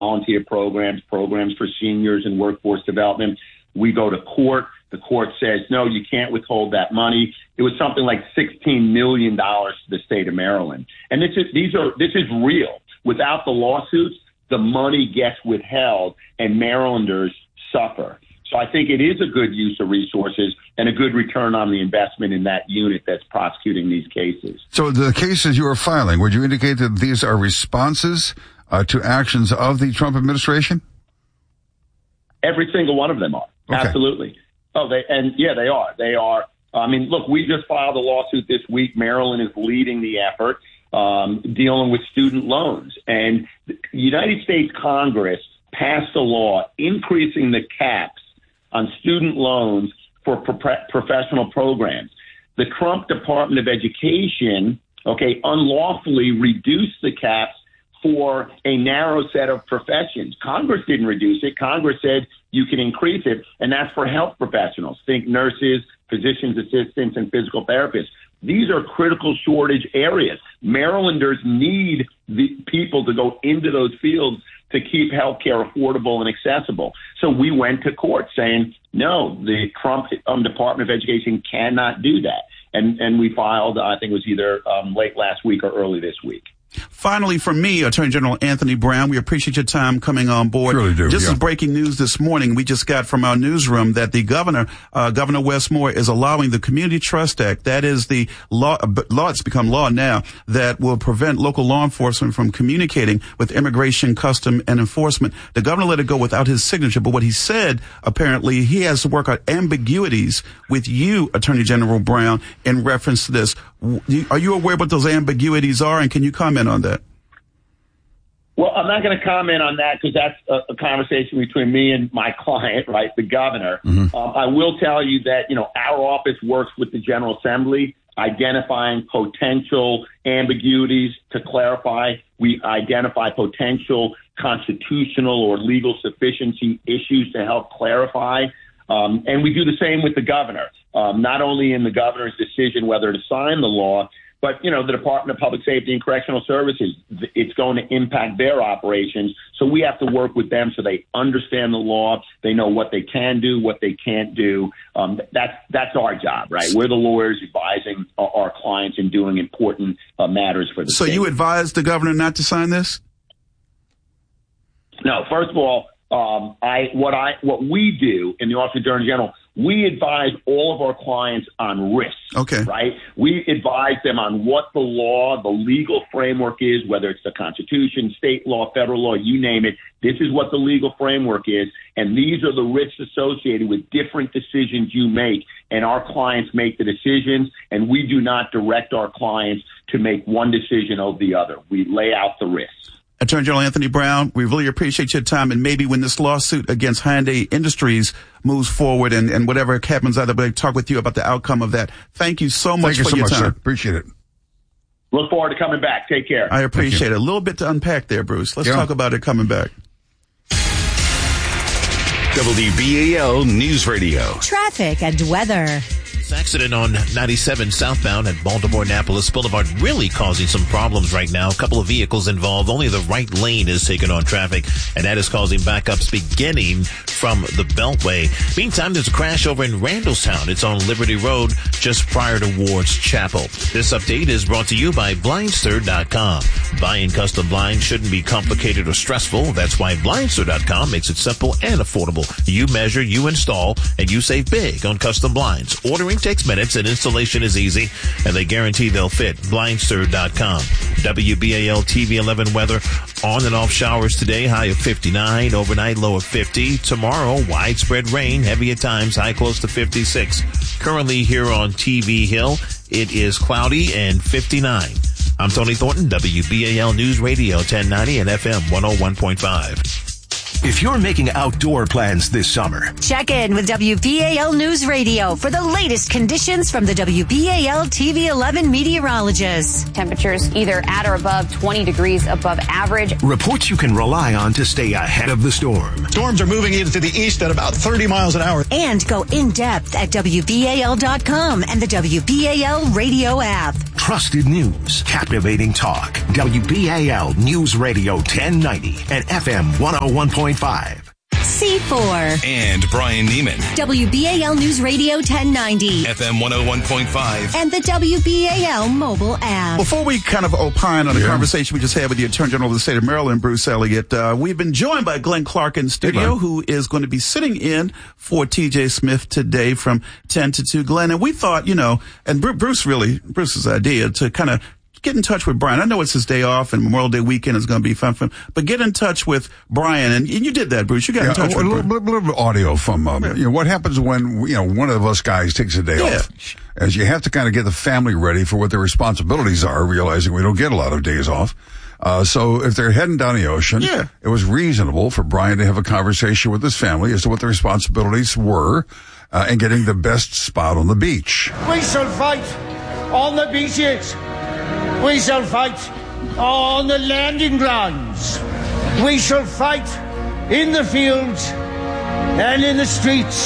volunteer programs for seniors and workforce development. We go to court. The court says, no, you can't withhold that money. It was something like $16 million to the state of Maryland. And this is real. Without the lawsuits, the money gets withheld and Marylanders suffer. So I think it is a good use of resources and a good return on the investment in that unit that's prosecuting these cases. So the cases you are filing, would you indicate that these are responses to actions of the Trump administration? Every single one of them are. Okay. Absolutely. Oh, they are. They are. I mean, look, we just filed a lawsuit this week. Maryland is leading the effort dealing with student loans. And the United States Congress passed a law increasing the caps on student loans for professional programs. The Trump Department of Education, unlawfully reduced the caps for a narrow set of professions. Congress didn't reduce it. Congress said you can increase it, and that's for health professionals. Think nurses, physicians assistants, and physical therapists. These are critical shortage areas. Marylanders need the people to go into those fields to keep healthcare affordable and accessible. So we went to court saying, no, the Trump Department of Education cannot do that. And we filed, I think it was either late last week or early this week. Finally, from me, Attorney General Anthony Brown, we appreciate your time coming on board. Really do. This is breaking news this morning. We just got from our newsroom that the governor, Governor Wes Moore, is allowing the Community Trust Act, that is the law, it's become law now, that will prevent local law enforcement from communicating with immigration, custom, and enforcement. The governor let it go without his signature, but what he said, apparently, he has to work out ambiguities with you, Attorney General Brown, in reference to this. Are you aware what those ambiguities are, and can you comment on that? Well, I'm not going to comment on that because that's a conversation between me and my client, right, the governor. Mm-hmm. I will tell you that, our office works with the General Assembly, identifying potential ambiguities to clarify. We identify potential constitutional or legal sufficiency issues to help clarify. And we do the same with the governor, not only in the governor's decision whether to sign the law, but, the Department of Public Safety and Correctional Services, it's going to impact their operations. So we have to work with them so they understand the law. They know what they can do, what they can't do. That's our job, right? We're the lawyers advising our clients and doing important matters for the state. So you advise the governor not to sign this? No, first of all, what we do in the Office of Attorney General, we advise all of our clients on risks. Okay. Right? We advise them on what the law, the legal framework is, whether it's the Constitution, state law, federal law, you name it. This is what the legal framework is, and these are the risks associated with different decisions you make. And our clients make the decisions, and we do not direct our clients to make one decision over the other. We lay out the risks. Attorney General Anthony Brown, we really appreciate your time, and maybe when this lawsuit against Hyundai Industries moves forward and whatever happens, I'll talk with you about the outcome of that. Thank you so much for your time. Sir. Appreciate it. Look forward to coming back. Take care. I appreciate it. A little bit to unpack there, Bruce. Let's talk about it coming back. WBAL News Radio. Traffic and weather. Accident on 97 southbound at Baltimore-Annapolis Boulevard really causing some problems right now. A couple of vehicles involved. Only the right lane is taking on traffic, and that is causing backups beginning from the Beltway. Meantime, there's a crash over in Randallstown. It's on Liberty Road just prior to Ward's Chapel. This update is brought to you by Blindster.com. Buying custom blinds shouldn't be complicated or stressful. That's why Blindster.com makes it simple and affordable. You measure, you install, and you save big on custom blinds. Ordering takes minutes and installation is easy, and they guarantee they'll fit. Blindster.com. WBAL TV 11 weather. On and off showers today, high of 59. Overnight, low of 50. Tomorrow, widespread rain, heavy at times, high close to 56. Currently here on TV Hill, it is cloudy and 59. I'm Tony Thornton, WBAL News Radio 1090 and FM 101.5. If you're making outdoor plans this summer, check in with WBAL News Radio for the latest conditions from the WBAL TV 11 meteorologists. Temperatures either at or above 20 degrees above average. Reports you can rely on to stay ahead of the storm. Storms are moving into the east at about 30 miles an hour. And go in depth at WBAL.com and the WBAL radio app. Trusted news, captivating talk. WBAL News Radio 1090 and FM 101.5. C4. And Brian Neiman. WBAL News Radio 1090. FM 101.5. And the WBAL mobile app. Before we kind of opine on the conversation we just had with the Attorney General of the state of Maryland, Bruce Elliott, we've been joined by Glenn Clark in studio, who is going to be sitting in for TJ Smith today from 10 to 2. Glenn, and we thought, and Bruce's idea to kind of get in touch with Brian. I know it's his day off and Memorial Day weekend is going to be fun for him, but get in touch with Brian. And you did that, Bruce. You got in touch with Brian. A little bit of audio from, what happens when, one of us guys takes a day off. As you have to kind of get the family ready for what their responsibilities are, realizing we don't get a lot of days off. So if they're heading down the ocean, it was reasonable for Brian to have a conversation with his family as to what the responsibilities were, and getting the best spot on the beach. We shall fight on the beaches. We shall fight on the landing grounds. We shall fight in the fields and in the streets.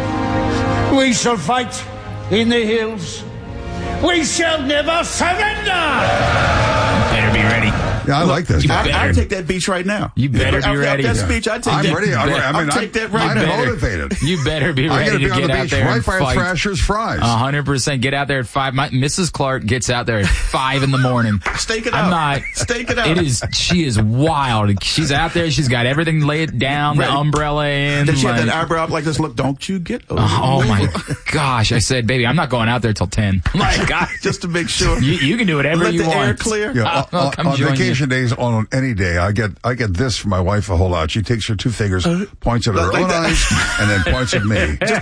We shall fight in the hills. We shall never surrender. Better be ready. Yeah, I like this. I'd take that beach right now. You better be ready. That speech, I'd take I'm that. ready. I'll take that right now. I'm motivated. You better be ready to get out there and fight. Thrasher's fries. 100%. Get out there at 5. Mrs. Clark gets out there at 5 in the morning. Stake it out. Stake it out. She is wild. She's out there. She's got everything laid down, the umbrella in. Does she have that eyebrow up like this? Look, don't you get over Oh my gosh. I said, baby, I'm not going out there till 10. My God. Just to make sure. You can do whatever you want. Let the air clear. Yeah, on vacation days, on any day, I get this from my wife a whole lot. She takes her two fingers, points at her own eyes, and then points at me. Just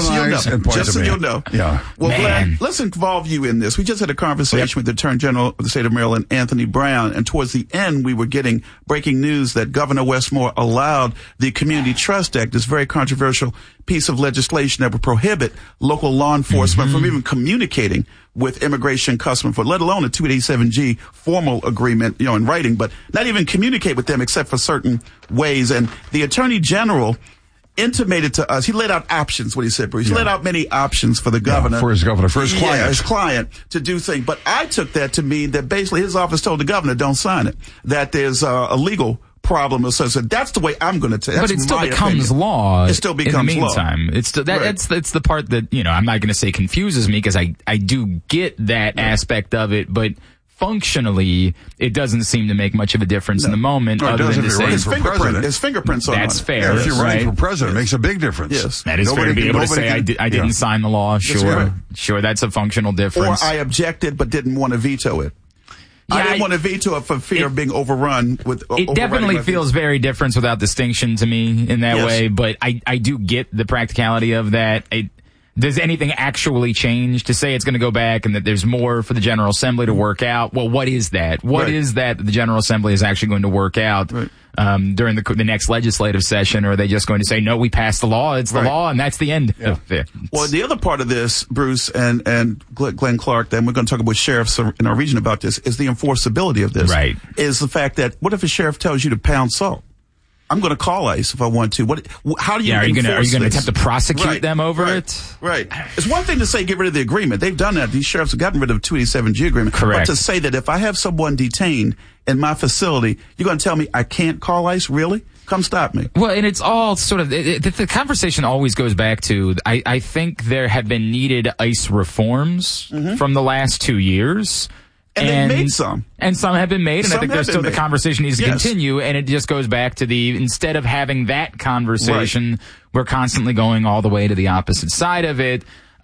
so you'll know. Yeah. Well, Glenn, let's involve you in this. We just had a conversation with the Attorney General of the state of Maryland, Anthony Brown, and towards the end, we were getting breaking news that Governor Wes Moore allowed the Community Trust Act, this very controversial piece of legislation that would prohibit local law enforcement from even communicating with Immigration Customs Enforcement, let alone a 287G formal agreement, in writing, but not even communicate with them except for certain ways. And the Attorney General intimated to us, he laid out options, what he said, Bruce. He laid out many options for the governor. For his client. His client to do things. But I took that to mean that basically his office told the governor, don't sign it. That there's a legal problem associated. That's the way I'm going to take it. But it still becomes law. It still becomes in the meantime. Law. It's still it's the part that, I'm not going to say confuses me because I do get that aspect of it, but functionally, it doesn't seem to make much of a difference in the moment. Other than to say his fingerprints on it. That's fair. If you're running for president, it makes a big difference. Yes. That is fair to be able to say I didn't sign the law. Sure, that's a functional difference. Or I objected but didn't want to veto it. Yeah, I didn't want to veto it for fear of being overrun with. It definitely feels very different without distinction to me in that way, but I do get the practicality of that. Does anything actually change to say it's going to go back and that there's more for the General Assembly to work out? Well, what is that? What is that the General Assembly is actually going to work out during the next legislative session? Or are they just going to say, no, we passed the law, it's the law, and that's the end of it? Well, the other part of this, Bruce and Glenn Clark, then we're going to talk about sheriffs in our region about this, is the enforceability of this. Right. Is the fact that, what if a sheriff tells you to pound salt? I'm going to call ICE if I want to. How do you are you going to attempt to prosecute them over it? Right. It's one thing to say get rid of the agreement. They've done that. These sheriffs have gotten rid of the 287G agreement. Correct. But to say that if I have someone detained in my facility, you're going to tell me I can't call ICE? Really? Come stop me. Well, and it's all sort of, the conversation always goes back to, I think there have been needed ICE reforms from the last 2 years. And they made some. And some have been made, and I think there's still the conversation needs to continue, and it just goes back to instead of having that conversation, we're constantly going all the way to the opposite side of it,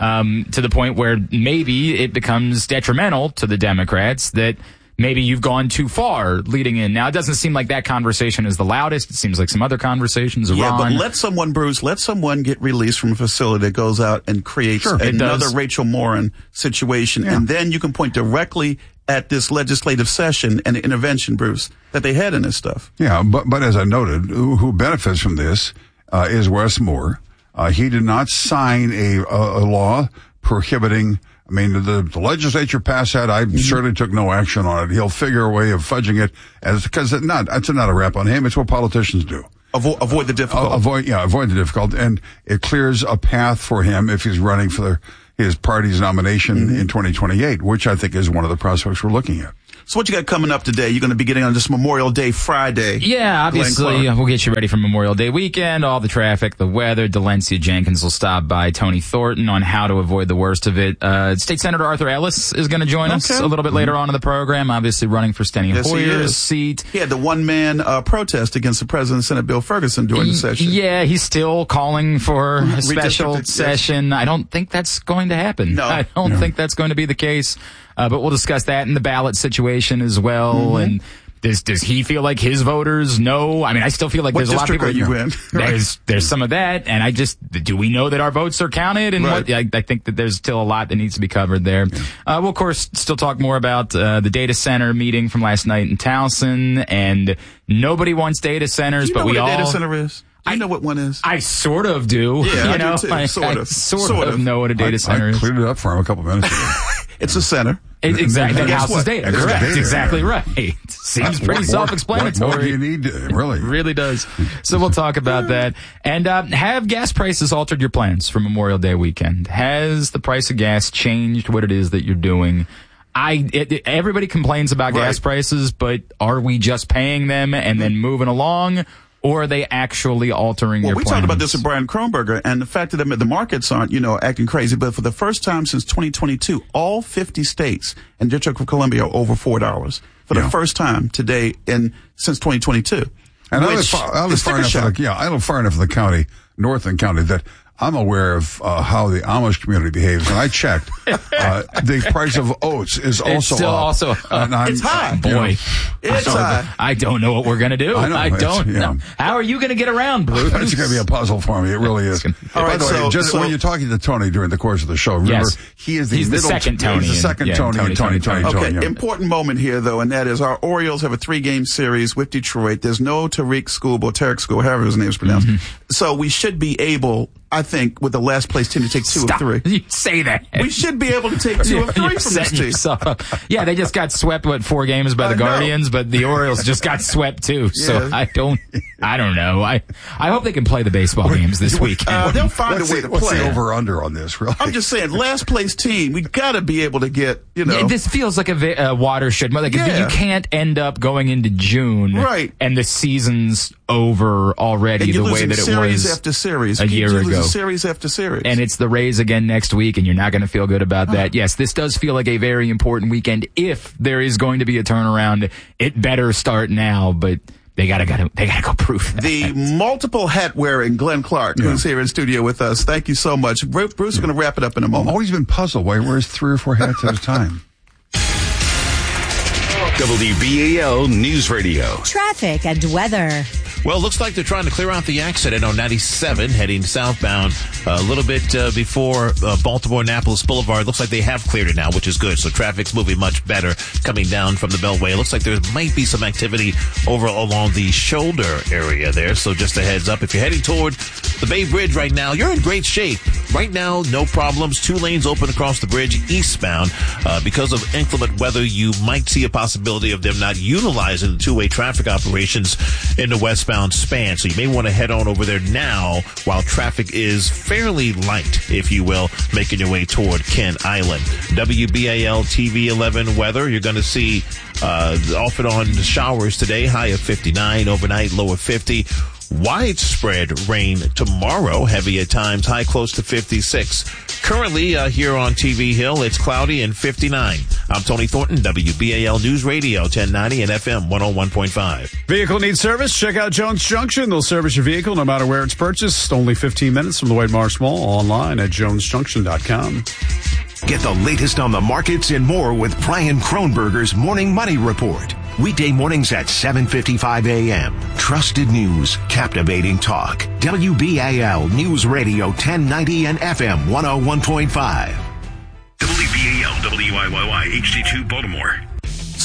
to the point where maybe it becomes detrimental to the Democrats that maybe you've gone too far leading in. Now, it doesn't seem like that conversation is the loudest. It seems like some other conversations are wrong. But let someone get released from a facility that goes out and creates another Rachel Morin situation, and then you can point directly at this legislative session and the intervention, Bruce, that they had in this stuff. Yeah, but as I noted, who benefits from this is Wes Moore. He did not sign a law prohibiting. I mean, the legislature passed that. I certainly took no action on it. He'll figure a way of fudging it because it's not a rap on him. It's what politicians do. Avoid the difficult. Avoid the difficult. And it clears a path for him if he's running for his party's nomination in 2028, which I think is one of the prospects we're looking at. So what you got coming up today? You're going to be getting on this Memorial Day Friday. Yeah, obviously, we'll get you ready for Memorial Day weekend, all the traffic, the weather. Delencia Jenkins will stop by Tony Thornton on how to avoid the worst of it. State Senator Arthur Ellis is going to join us a little bit later on in the program, obviously running for Steny Hoyer's seat. He had the one-man protest against the President, Senate Bill Ferguson during the session. Yeah, he's still calling for a special session. I don't think that's going to happen. No. I don't think that's going to be the case. But we'll discuss that in the ballot situation as well. And does he feel like his voters know? I mean, I still feel like there's a lot of people. What district are you in? There's some of that, and do we know that our votes are counted? And I think that there's still a lot that needs to be covered there. We'll of course still talk more about the data center meeting from last night in Towson, and nobody wants data centers, but we all. Do you know what a data center is? I know what one is. I sort of do. Yeah, you know, I do too. I sort of know what a data center is. I cleared it up for him a couple minutes ago. It's a center. Exactly. That houses data. Correct. Data. Exactly right. Seems pretty self-explanatory. What do you need? Really? Really does. So we'll talk about that. And have gas prices altered your plans for Memorial Day weekend? Has the price of gas changed what it is that you're doing? Everybody complains about gas prices, but are we just paying them and then moving along? Or are they actually altering your plans? We talked about this with Brian Kronberger, and the fact that the markets aren't, acting crazy, but for the first time since 2022, all 50 states and District of Columbia are over $4 for the first time today since 2022. And I live far enough in the county, Northern County, that I'm aware of how the Amish community behaves, and I checked. The price of oats is also up. It's high. Boy, it's high. I don't know what we're going to do. I don't know. How are you going to get around, Blue? It's going to be a puzzle for me. It really is. All right, by the way, when you're talking to Tony during the course of the show, remember, he's the second Tony. He's the second Tony. Okay, important moment here, though, and that is our Orioles have a 3-game series with Detroit. There's no Tarek Skubal, however his name is pronounced. So we should be able, I think, with the last place team to take 2 of 3. You say that. We should be able to take 2 of 3 from this team. Yeah, they just got swept, 4 games by the Guardians, but the Orioles just got swept too. So I don't know. I hope they can play the baseball games this week. They'll find a way to play. What's the over-under on this, really? I'm just saying, last place team, we got to be able to get, This feels like a watershed. Like you can't end up going into June. Right. And the season's over already the way that it series after series. a year ago. Series after series. And it's the Rays again next week, and you're not going to feel good about that. Yes, this does feel like a very important weekend. If there is going to be a turnaround, it better start now, but they gotta go prove that. The multiple hat wearing Glenn Clark, who's here in studio with us. Thank you so much. Bruce is going to wrap it up in a moment. I've always been puzzled why he wears 3 or 4 hats at a time. WBAL News Radio. Traffic and weather. Well, looks like they're trying to clear out the accident on 97 heading southbound a little bit before Baltimore-Annapolis Boulevard. Looks like they have cleared it now, which is good. So traffic's moving much better coming down from the Beltway. It looks like there might be some activity over along the shoulder area there. So just a heads up. If you're heading toward the Bay Bridge right now, you're in great shape. Right now, no problems. 2 lanes open across the bridge eastbound. Because of inclement weather, you might see a possibility of them not utilizing the 2-way traffic operations in the westbound span. So you may want to head on over there now while traffic is fairly light, if you will, making your way toward Kent Island. WBAL TV 11 weather. You're going to see off and on showers today, high of 59, overnight low of 50. Widespread rain tomorrow, heavy at times, high close to 56. Currently, here on TV Hill, it's cloudy and 59. I'm Tony Thornton, WBAL News Radio, 1090 and FM 101.5. Vehicle needs service? Check out Jones Junction. They'll service your vehicle no matter where it's purchased. Only 15 minutes from the White Marsh Mall. Online at jonesjunction.com. Get the latest on the markets and more with Brian Kronberger's Morning Money Report. Weekday mornings at 7:55 a.m. Trusted news, captivating talk. WBAL News Radio 1090 and FM 101.5. WBAL WIYY HD2 Baltimore.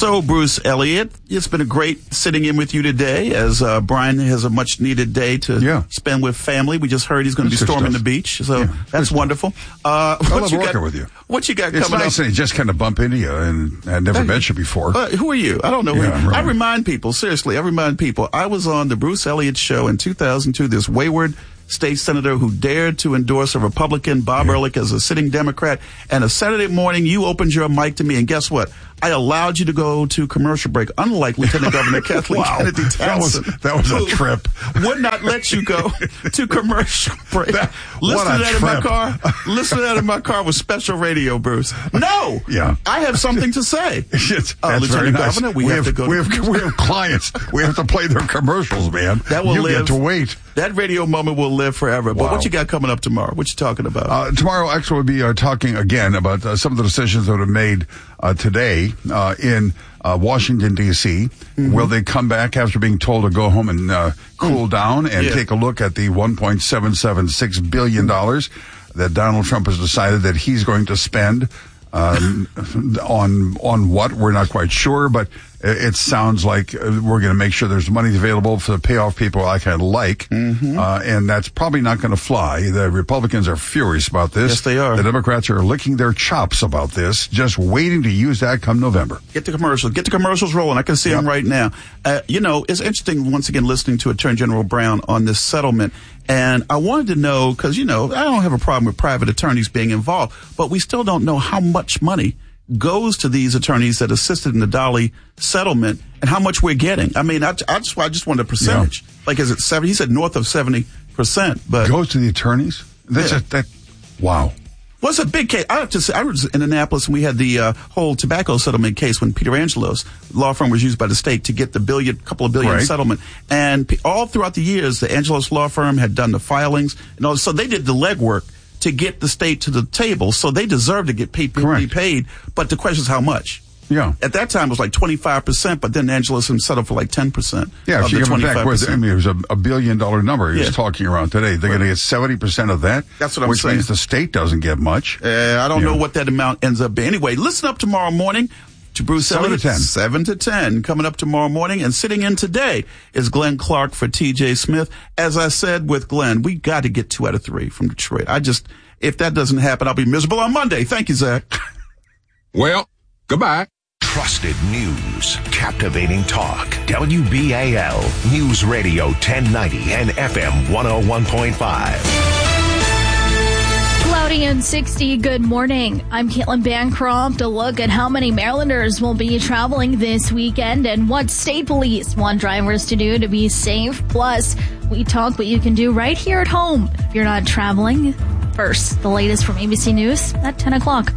So, Bruce Elliott, it's been a great sitting in with you today as Brian has a much-needed day to spend with family. We just heard he's going to be storming the beach, so that's wonderful. I love working with you. What you got it's coming nice up? And just kind of bump into you, and I never met you before. Who are you? I don't know. Right. I remind people, seriously, I was on the Bruce Elliott Show in 2002, this wayward state senator who dared to endorse a Republican, Bob Ehrlich, as a sitting Democrat. And a Saturday morning, you opened your mic to me, and guess what? I allowed you to go to commercial break, unlike Lieutenant Governor Kathleen Kennedy Townsend. That was a trip. Would not let you go to commercial break. Listen to that in my car. Listen to that in my car with special radio, Bruce. No! Yeah. I have something to say. That's Lieutenant very nice. Governor, we have to go. We have clients. We have to play their commercials, man. That will live. You get to wait. That radio moment will live forever. But what you got coming up tomorrow? What you talking about? Tomorrow, actually, we'll be talking again about some of the decisions that are made today in Washington, D.C. Mm-hmm. Will they come back after being told to go home and cool down and take a look at the $1.776 billion that Donald Trump has decided that he's going to spend on what? We're not quite sure, but it sounds like we're going to make sure there's money available for the payoff people I kind of like. Mm-hmm. And that's probably not going to fly. The Republicans are furious about this. Yes, they are. The Democrats are licking their chops about this, just waiting to use that come November. Get the commercials rolling. I can see them right now. It's interesting, once again, listening to Attorney General Brown on this settlement. And I wanted to know, because, I don't have a problem with private attorneys being involved, but we still don't know how much money goes to these attorneys that assisted in the Dolly settlement and how much we're getting. I mean, I just wanted a percentage. Yeah. Like, is it 70? He said north of 70%, but goes to the attorneys. Wow. Well, it's a big case. I have to say, I was in Annapolis and we had the whole tobacco settlement case when Peter Angelo's law firm was used by the state to get the couple of billion settlement. And all throughout the years, the Angelo's law firm had done the filings and all, so they did the legwork to get the state to the table. So they deserve to get paid. But the question is how much. Yeah. At that time, it was like 25%, but then Angelos settled for like 10%. Yeah, if you come back with, it was a $1 billion number he was talking around today. They're going to get 70% of that. That's what I'm saying. Which means the state doesn't get much. I don't know what that amount ends up being. Anyway, listen up tomorrow morning to Bruce Elliott. 7 to 10 coming up tomorrow morning. And sitting in today is Glenn Clark for TJ Smith. As I said with Glenn, we got to get 2 out of 3 from Detroit. If that doesn't happen, I'll be miserable on Monday. Thank you, Zach. Well, goodbye. Trusted news, captivating talk. WBAL News Radio 1090 and FM 101.5. Cloudy and 60. Good morning. I'm Caitlin Bancroft. A look at how many Marylanders will be traveling this weekend and what state police want drivers to do to be safe. Plus, we talk what you can do right here at home if you're not traveling. First, the latest from ABC News at 10 o'clock.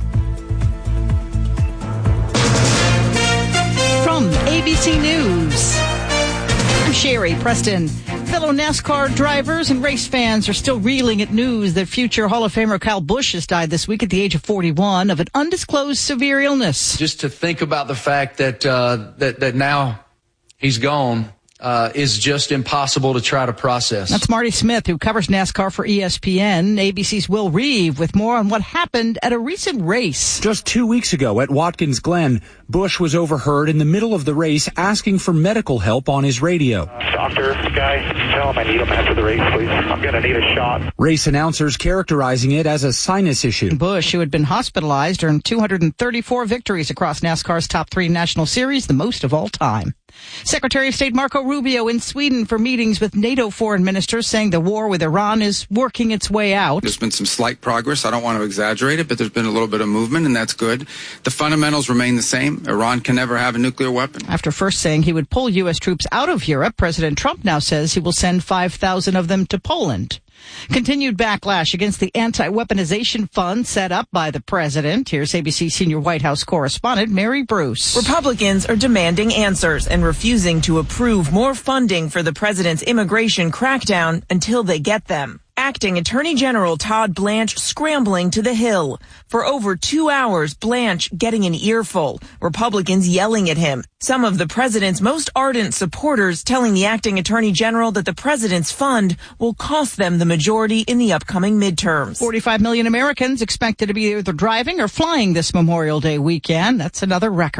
From ABC News, I'm Sherry Preston. Fellow NASCAR drivers and race fans are still reeling at news that future Hall of Famer Kyle Busch has died this week at the age of 41 of an undisclosed severe illness. Just to think about the fact that that now he's gone is just impossible to try to process. That's Marty Smith, who covers NASCAR for ESPN. ABC's Will Reeve with more on what happened at a recent race. Just 2 weeks ago at Watkins Glen, Busch was overheard in the middle of the race asking for medical help on his radio. Doctor, guy, tell him I need him after the race, please. I'm going to need a shot. Race announcers characterizing it as a sinus issue. Busch, who had been hospitalized, earned 234 victories across NASCAR's top 3 national series, the most of all time. Secretary of State Marco Rubio in Sweden for meetings with NATO foreign ministers, saying the war with Iran is working its way out. There's been some slight progress. I don't want to exaggerate it, but there's been a little bit of movement, and that's good. The fundamentals remain the same. Iran can never have a nuclear weapon. After first saying he would pull U.S. troops out of Europe, President Trump now says he will send 5,000 of them to Poland. Continued backlash against the anti-weaponization fund set up by the president. Here's ABC senior White House correspondent Mary Bruce. Republicans are demanding answers and refusing to approve more funding for the president's immigration crackdown until they get them. Acting Attorney General Todd Blanche scrambling to the Hill. For over 2 hours, Blanche getting an earful. Republicans yelling at him. Some of the president's most ardent supporters telling the acting Attorney General that the president's fund will cost them the majority in the upcoming midterms. 45 million Americans expected to be either driving or flying this Memorial Day weekend. That's another record.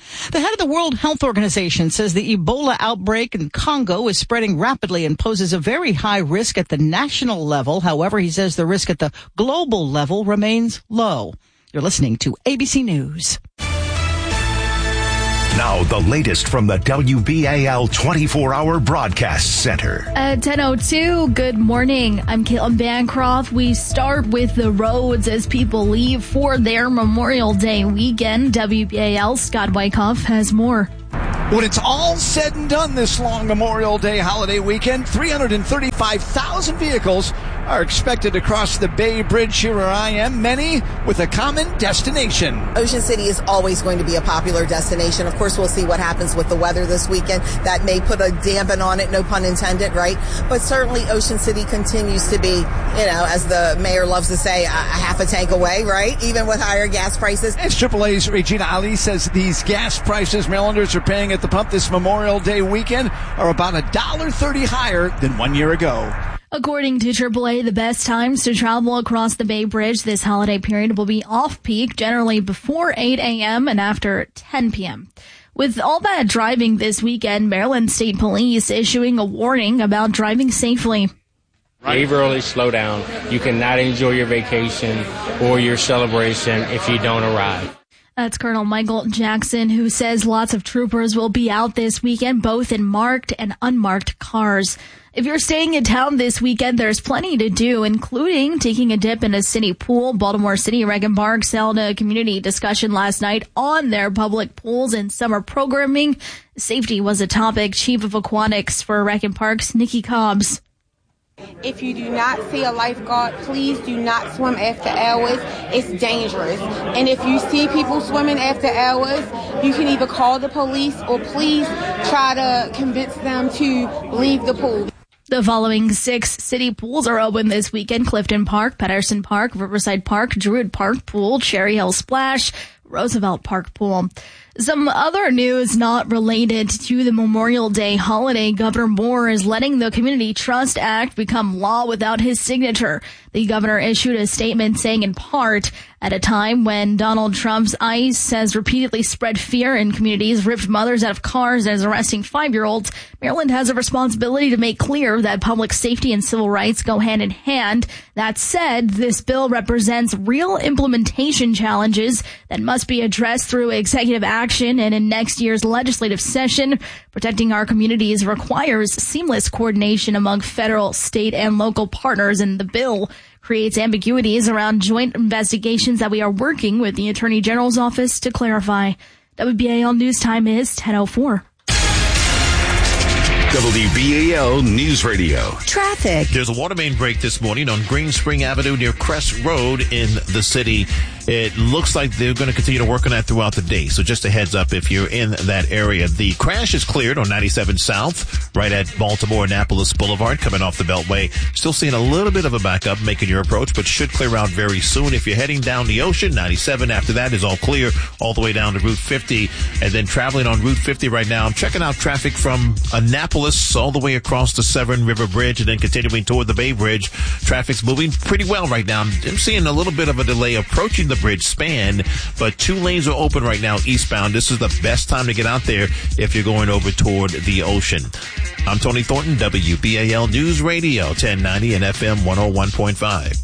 The head of the World Health Organization says the Ebola outbreak in Congo is spreading rapidly and poses a very high risk at the national level. However, he says the risk at the global level remains low. You're listening to ABC News. Now, the latest from the WBAL 24-hour broadcast center. At 10:02, good morning. I'm Caitlin Bancroft. We start with the roads as people leave for their Memorial Day weekend. WBAL Scott Wyckoff has more. When it's all said and done this long Memorial Day holiday weekend, 335,000 vehicles are expected to cross the Bay Bridge here where I am, many with a common destination. Ocean City is always going to be a popular destination. Of course, we'll see what happens with the weather this weekend. That may put a dampen on it, no pun intended, right? But certainly Ocean City continues to be, as the mayor loves to say, a half a tank away, right? Even with higher gas prices. As AAA's Regina Ali says, these gas prices Marylanders are paying at the pump this Memorial Day weekend are about $1.30 higher than 1 year ago. According to AAA, the best times to travel across the Bay Bridge this holiday period will be off-peak, generally before 8 a.m. and after 10 p.m. With all that driving this weekend, Maryland State Police issuing a warning about driving safely. Leave early, slow down. You cannot enjoy your vacation or your celebration if you don't arrive. That's Colonel Michael Jackson, who says lots of troopers will be out this weekend, both in marked and unmarked cars. If you're staying in town this weekend, there's plenty to do, including taking a dip in a city pool. Baltimore City Rec and Parks held a community discussion last night on their public pools and summer programming. Safety was a topic. Chief of Aquatics for Rec and Parks, Nikki Cobbs. If you do not see a lifeguard, please do not swim after hours. It's dangerous. And if you see people swimming after hours, you can either call the police or please try to convince them to leave the pool. The following 6 city pools are open this weekend: Clifton Park, Patterson Park, Riverside Park, Druid Park Pool, Cherry Hill Splash, Roosevelt Park Pool. Some other news not related to the Memorial Day holiday. Governor Moore is letting the Community Trust Act become law without his signature. The governor issued a statement saying, in part, at a time when Donald Trump's ICE has repeatedly spread fear in communities, ripped mothers out of cars, and is arresting 5-year-olds, Maryland has a responsibility to make clear that public safety and civil rights go hand in hand. That said, this bill represents real implementation challenges that must be addressed through executive action and in next year's legislative session. Protecting our communities requires seamless coordination among federal, state, and local partners, and the bill creates ambiguities around joint investigations that we are working with the Attorney General's office to clarify. WBAL News Time is 10:04. WBAL News Radio. Traffic. There's a water main break this morning on Green Spring Avenue near Crest Road in the city. It looks like they're going to continue to work on that throughout the day. So just a heads up if you're in that area. The crash is cleared on 97 South, right at Baltimore-Annapolis Boulevard, coming off the Beltway. Still seeing a little bit of a backup making your approach, but should clear out very soon. If you're heading down the ocean, 97 after that is all clear, all the way down to Route 50. And then traveling on Route 50 right now, I'm checking out traffic from Annapolis all the way across the Severn River Bridge and then continuing toward the Bay Bridge. Traffic's moving pretty well right now. I'm seeing a little bit of a delay approaching the bridge span, but 2 lanes are open right now eastbound. This is the best time to get out there if you're going over toward the ocean. I'm Tony Thornton, WBAL News Radio, 1090 and FM 101.5.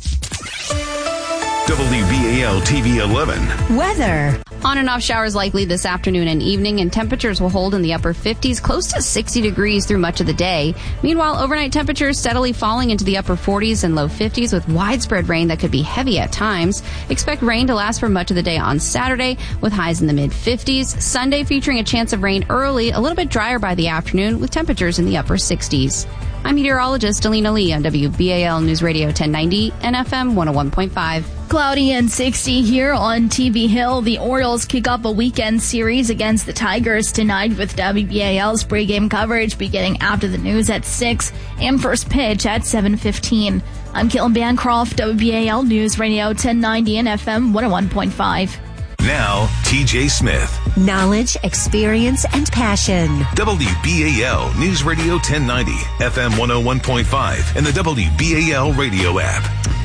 WBAL TV 11. Weather. On and off showers likely this afternoon and evening, and temperatures will hold in the upper 50s, close to 60 degrees through much of the day. Meanwhile, overnight temperatures steadily falling into the upper 40s and low 50s with widespread rain that could be heavy at times. Expect rain to last for much of the day on Saturday with highs in the mid 50s. Sunday featuring a chance of rain early, a little bit drier by the afternoon with temperatures in the upper 60s. I'm meteorologist Alina Lee on WBAL News Radio 1090 and FM 101.5. Cloudy and 60 here on TV Hill. The Orioles kick off a weekend series against the Tigers tonight with WBAL's pregame coverage beginning after the news at 6 and first pitch at 7:15. I'm Caitlin Bancroft, WBAL News Radio 1090 and FM 101.5. Now, TJ Smith. Knowledge, experience, and passion. WBAL News Radio 1090, FM 101.5, and the WBAL radio app.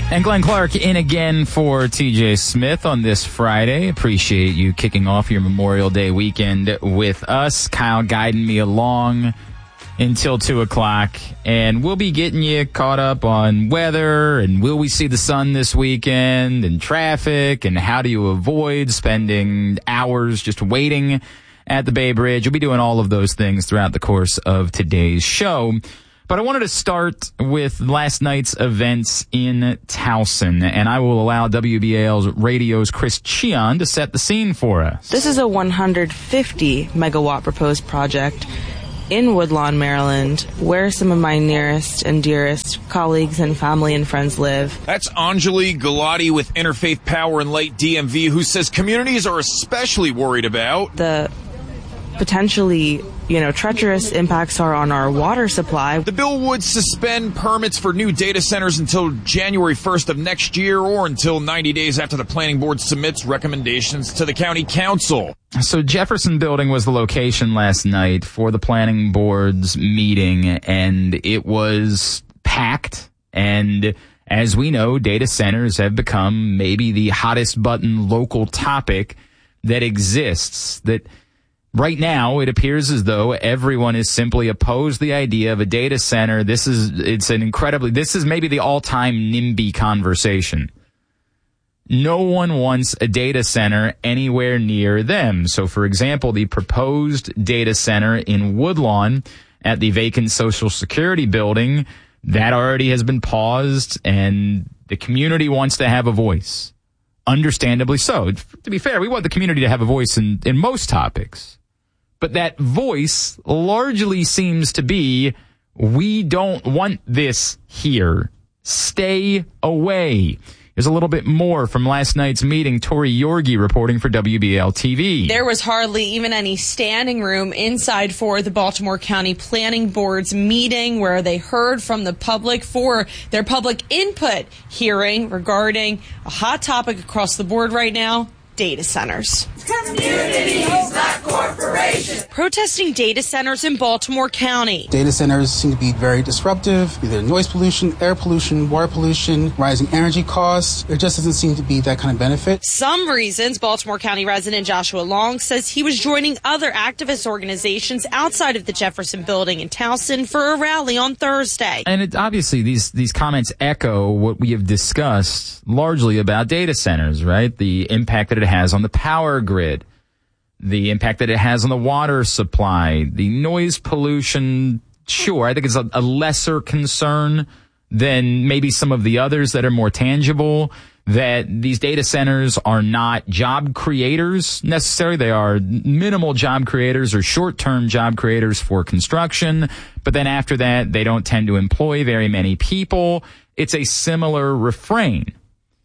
And Glenn Clark in again for TJ Smith on this Friday. Appreciate you kicking off your Memorial Day weekend with us. Kyle guiding me along until 2 o'clock. And we'll be getting you caught up on weather and will we see the sun this weekend and traffic and how do you avoid spending hours just waiting at the Bay Bridge. We'll be doing all of those things throughout the course of today's show. But I wanted to start with last night's events in Towson, and I will allow WBAL's radio's Chris Cheon to set the scene for us. This is a 150 megawatt proposed project in Woodlawn, Maryland, where some of my nearest and dearest colleagues and family and friends live. That's Anjali Gulati with Interfaith Power and Light DMV, who says communities are especially worried about the potentially, treacherous impacts are on our water supply. The bill would suspend permits for new data centers until January 1st of next year or until 90 days after the planning board submits recommendations to the county council. So Jefferson Building was the location last night for the planning board's meeting, and it was packed. And as we know, data centers have become maybe the hottest button local topic that exists. That right now, it appears as though everyone is simply opposed to the idea of a data center. This is maybe the all-time NIMBY conversation. No one wants a data center anywhere near them. So, for example, the proposed data center in Woodlawn at the vacant Social Security building, that already has been paused, and the community wants to have a voice. Understandably so. To be fair, we want the community to have a voice in most topics. But that voice largely seems to be, we don't want this here. Stay away. There's a little bit more from last night's meeting. Tori Yorgi reporting for WBAL TV. There was hardly even any standing room inside for the Baltimore County Planning Board's meeting, where they heard from the public for their public input hearing regarding a hot topic across the board right now, data centers. Communities, not corporations. Protesting data centers in Baltimore County. Data centers seem to be very disruptive, either noise pollution, air pollution, water pollution, rising energy costs. There just doesn't seem to be that kind of benefit. Some reasons. Baltimore County resident Joshua Long says he was joining other activist organizations outside of the Jefferson Building in Towson for a rally on Thursday. And obviously these comments echo what we have discussed largely about data centers, right? The impact that it has on the power grid, the impact that it has on the water supply, the noise pollution. Sure, I think it's a lesser concern than maybe some of the others that are more tangible, that these data centers are not job creators necessarily. They are minimal job creators or short-term job creators for construction. But then after that, they don't tend to employ very many people. It's a similar refrain.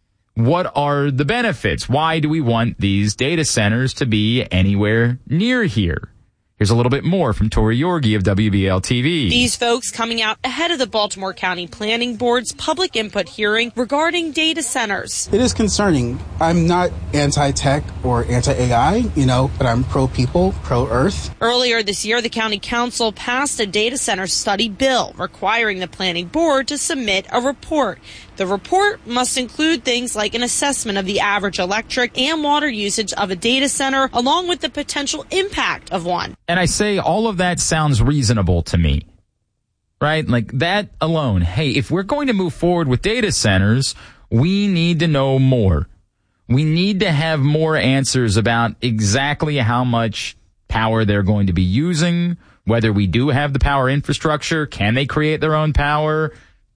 What are the benefits? Why do we want these data centers to be anywhere near here? Here's a little bit more from Tori Yorgi of WBAL TV. These folks coming out ahead of the Baltimore County Planning Board's public input hearing regarding data centers. It is concerning. I'm not anti-tech or anti-AI, but I'm pro-people, pro-earth. Earlier this year, the county council passed a data center study bill requiring the planning board to submit a report. The report must include things like an assessment of the average electric and water usage of a data center, along with the potential impact of one. And I say all of that sounds reasonable to me, right? Like that alone. Hey, if we're going to move forward with data centers, we need to know more. We need to have more answers about exactly how much power they're going to be using, whether we do have the power infrastructure, can they create their own power?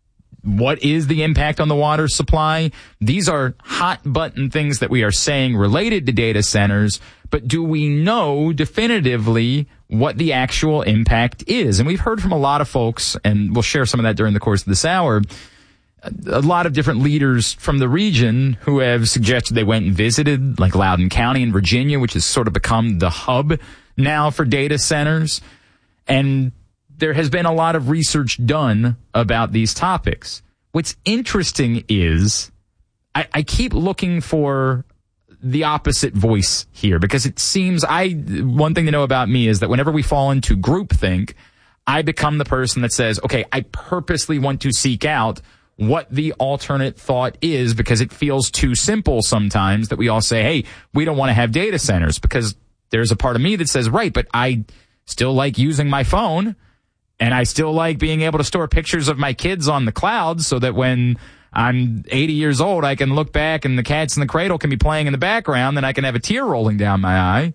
What is the impact on the water supply? These are hot button things that we are saying related to data centers, but do we know definitively what the actual impact is? And we've heard from a lot of folks, and we'll share some of that during the course of this hour, a lot of different leaders from the region who have suggested they went and visited, like Loudoun County in Virginia, which has sort of become the hub now for data centers. And there has been a lot of research done about these topics. What's interesting is I keep looking for the opposite voice here, because it seems one thing to know about me is that whenever we fall into groupthink, I become the person that says, okay, I purposely want to seek out what the alternate thought is, because it feels too simple sometimes that we all say, hey, we don't want to have data centers, because there's a part of me that says, right, but I still like using my phone, and I still like being able to store pictures of my kids on the cloud so that when I'm 80 years old, I can look back and the cats in the cradle can be playing in the background, and I can have a tear rolling down my eye.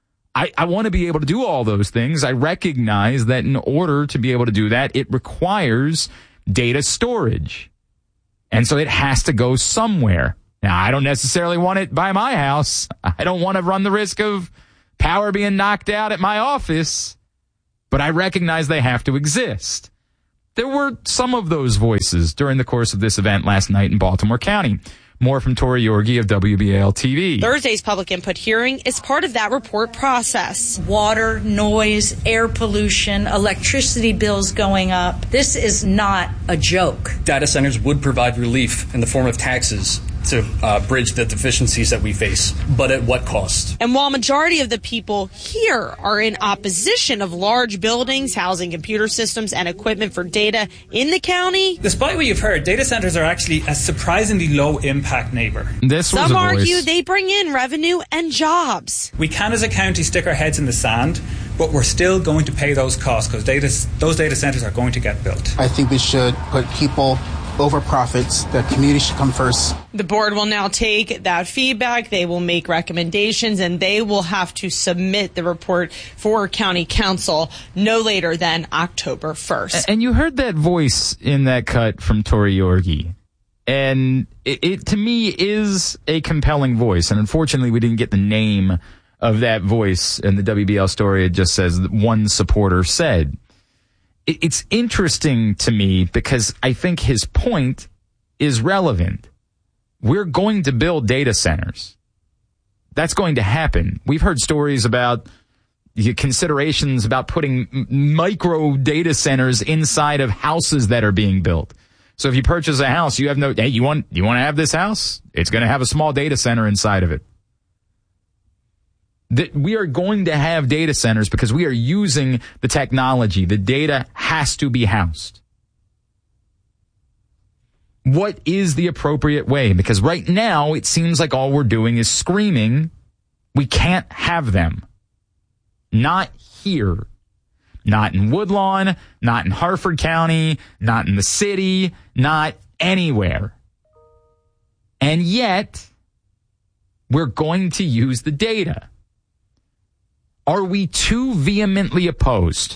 I want to be able to do all those things. I recognize that in order to be able to do that, it requires data storage. And so it has to go somewhere. Now, I don't necessarily want it by my house. I don't want to run the risk of power being knocked out at my office, but I recognize they have to exist. There were some of those voices during the course of this event last night in Baltimore County. More from Tori Yorgi of WBAL-TV. Thursday's public input hearing is part of that report process. Water, noise, air pollution, electricity bills going up. This is not a joke. Data centers would provide relief in the form of taxes to bridge the deficiencies that we face, but at what cost? And while majority of the people here are in opposition of large buildings housing computer systems and equipment for data in the county, despite what you've heard, data centers are actually a surprisingly low impact neighbor. Some argue they bring in revenue and jobs. We can as a county stick our heads in the sand, but we're still going to pay those costs because those data centers are going to get built. I think we should put people over profits. The community should come first. The board will now take that feedback. They will make recommendations, and they will have to submit the report for county council no later than October 1st. And you heard that voice in that cut from Tori Yorgi. And it to me is a compelling voice. And unfortunately, we didn't get the name of that voice in the WBL story. It just says that one supporter said. It's interesting to me because I think his point is relevant. We're going to build data centers. That's going to happen. We've heard stories about considerations about putting micro data centers inside of houses that are being built. So if you purchase a house, you have hey, you want to have this house? It's going to have a small data center inside of it. That we are going to have data centers because we are using the technology. The data has to be housed. What is the appropriate way? Because right now it seems like all we're doing is screaming, we can't have them. Not here. Not in Woodlawn, not in Harford County, not in the city, not anywhere. And yet, we're going to use the data. Are we too vehemently opposed?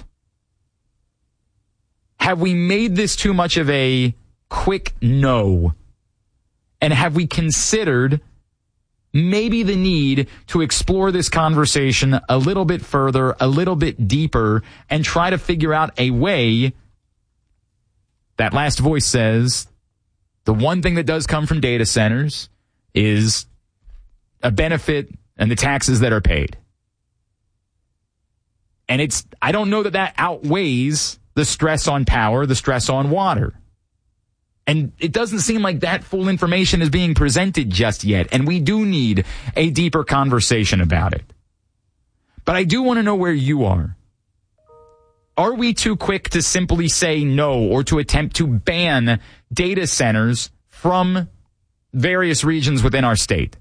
Have we made this too much of a quick no? And have we considered maybe the need to explore this conversation a little bit further, a little bit deeper, and try to figure out a way? That last voice says the one thing that does come from data centers is a benefit and the taxes that are paid. And I don't know that outweighs the stress on power, the stress on water. And it doesn't seem like that full information is being presented just yet. And we do need a deeper conversation about it. But I do want to know where you are. Are we too quick to simply say no or to attempt to ban data centers from various regions within our state?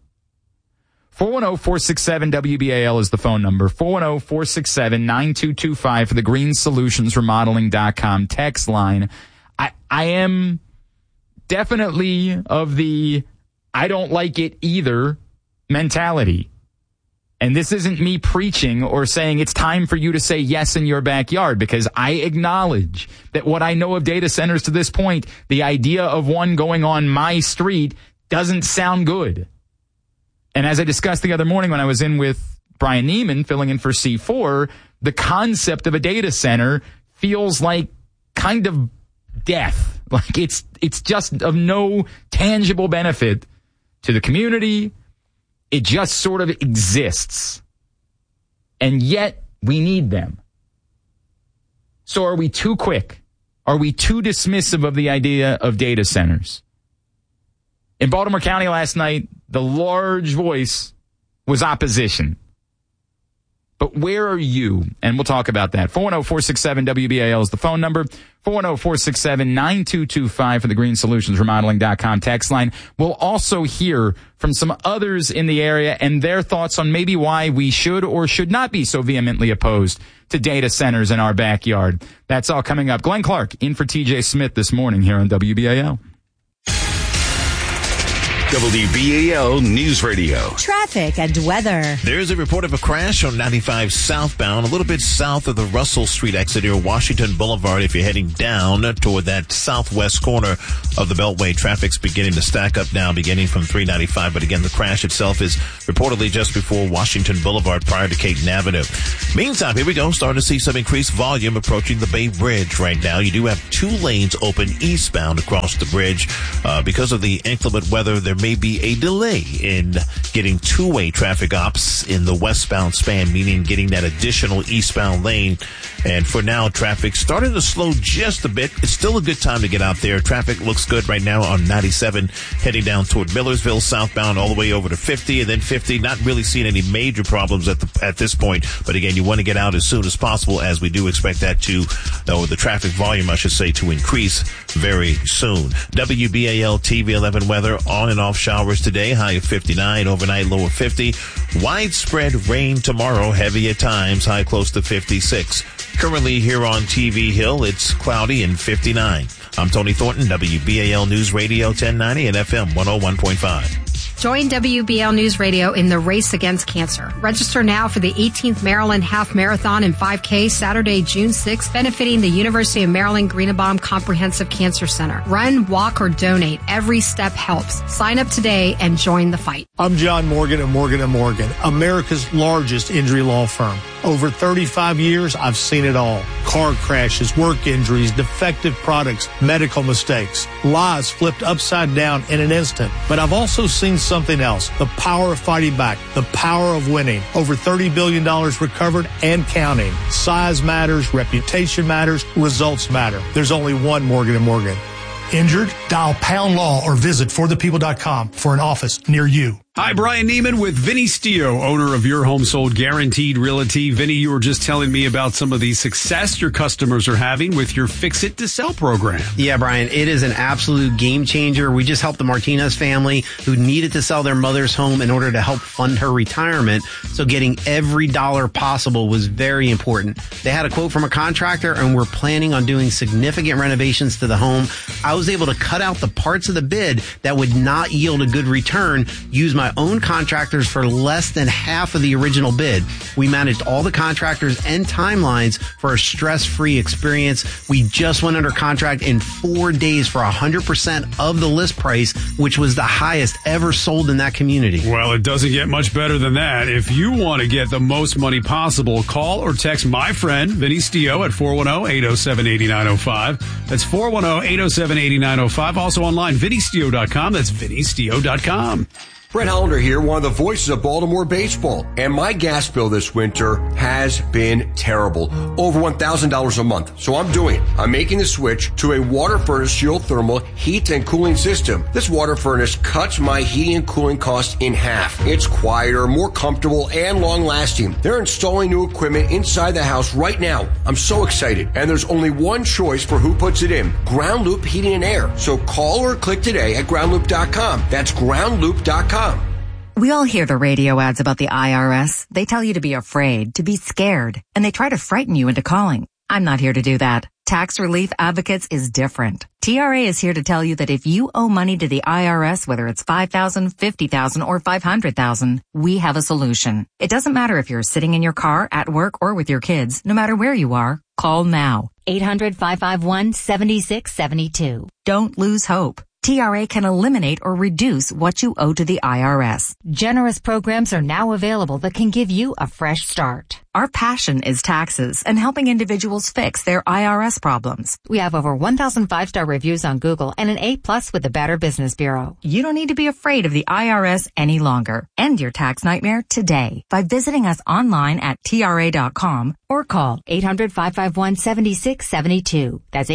410-467-WBAL is the phone number. 410-467-9225 for the greensolutionsremodeling.com text line. I am definitely of the I don't like it either mentality. And this isn't me preaching or saying it's time for you to say yes in your backyard, because I acknowledge that what I know of data centers to this point, the idea of one going on my street doesn't sound good. And as I discussed the other morning when I was in with Brian Neiman, filling in for C4, the concept of a data center feels like kind of death. Like it's just of no tangible benefit to the community. It just sort of exists. And yet we need them. So are we too quick? Are we too dismissive of the idea of data centers? In Baltimore County last night, the large voice was opposition. But where are you? And we'll talk about that. 410-467-WBAL is the phone number. 410-467-9225 for the GreenSolutionsRemodeling.com text line. We'll also hear from some others in the area and their thoughts on maybe why we should or should not be so vehemently opposed to data centers in our backyard. That's all coming up. Glenn Clark in for TJ Smith this morning here on WBAL. WBAL News Radio. Traffic and weather. There's a report of a crash on 95 southbound, a little bit south of the Russell Street exit near Washington Boulevard. If you're heading down toward that southwest corner of the Beltway, traffic's beginning to stack up now, beginning from 395. But again, the crash itself is reportedly just before Washington Boulevard prior to Caton Avenue. Meantime, here we go. Starting to see some increased volume approaching the Bay Bridge right now. You do have 2 lanes open eastbound across the bridge. Because of the inclement weather, there may be a delay in getting two-way traffic ops in the westbound span, meaning getting that additional eastbound lane. And for now, traffic starting to slow just a bit. It's still a good time to get out there. Traffic looks good right now on 97, heading down toward Millersville southbound all the way over to 50, and then 50. Not really seeing any major problems at this point. But again, you want to get out as soon as possible, as we do expect that the traffic volume, I should say, to increase very soon. WBAL TV 11 weather, on and off showers today, high of 59, overnight low of 50. Widespread rain tomorrow, heavy at times, high close to 56. Currently here on TV Hill, it's cloudy and 59. I'm Tony Thornton, WBAL News Radio 1090 and FM 101.5. Join WBL News Radio in the race against cancer. Register now for the 18th Maryland Half Marathon and 5K Saturday, June 6th, benefiting the University of Maryland Greenebaum Comprehensive Cancer Center. Run, walk, or donate. Every step helps. Sign up today and join the fight. I'm John Morgan of Morgan & Morgan, America's largest injury law firm. Over 35 years, I've seen it all. Car crashes, work injuries, defective products, medical mistakes, lives flipped upside down in an instant. But I've also seen something else, the power of fighting back, the power of winning. Over $30 billion recovered and counting. Size matters, reputation matters, results matter. There's only one Morgan & Morgan. Injured? Dial Pound Law or visit forthepeople.com for an office near you. Hi, Brian Neiman with Vinny Stio, owner of Your Home Sold Guaranteed Realty. Vinny, you were just telling me about some of the success your customers are having with your Fix It to Sell program. Yeah, Brian, it is an absolute game changer. We just helped the Martinez family who needed to sell their mother's home in order to help fund her retirement. So getting every dollar possible was very important. They had a quote from a contractor and we're planning on doing significant renovations to the home. I was able to cut out the parts of the bid that would not yield a good return, use my own contractors for less than half of the original bid. We managed all the contractors and timelines for a stress-free experience. We just went under contract in 4 days for 100% of the list price, which was the highest ever sold in that community. Well, it doesn't get much better than that. If you want to get the most money possible, call or text my friend Vinny Stio at 410-807-8905. That's 410-807-8905. Also online, VinnyStio.com. That's VinnyStio.com. Brett Hollander here, one of the voices of Baltimore baseball. And my gas bill this winter has been terrible. Over $1,000 a month. So I'm doing it. I'm making the switch to a water furnace geothermal heat and cooling system. This water furnace cuts my heating and cooling costs in half. It's quieter, more comfortable, and long-lasting. They're installing new equipment inside the house right now. I'm so excited. And there's only one choice for who puts it in. Ground Loop Heating and Air. So call or click today at groundloop.com. That's groundloop.com. We all hear the radio ads about the IRS. They tell you to be afraid, to be scared, and they try to frighten you into calling. I'm not here to do that. Tax Relief Advocates is different. TRA is here to tell you that if you owe money to the IRS, whether it's $5,000, $50,000, or $500,000, we have a solution. It doesn't matter if you're sitting in your car, at work, or with your kids. No matter where you are, call now. 800-551-7672. Don't lose hope. TRA can eliminate or reduce what you owe to the IRS. Generous programs are now available that can give you a fresh start. Our passion is taxes and helping individuals fix their IRS problems. We have over 1,000 5-star reviews on Google and an A+ with the Better Business Bureau. You don't need to be afraid of the IRS any longer. End your tax nightmare today by visiting us online at TRA.com or call 800-551-7672. That's